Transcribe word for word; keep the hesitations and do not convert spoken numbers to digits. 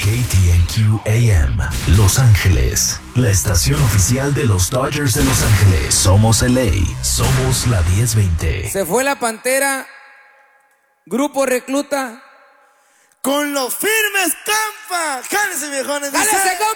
T N Q A M, Los Ángeles, la estación oficial de los Dodgers de Los Ángeles. Somos L A, somos la diez veinte. Se fue la Pantera, Grupo Recluta. Con los firmes, compa. Jálese, viejones. ¡Jálese, compa!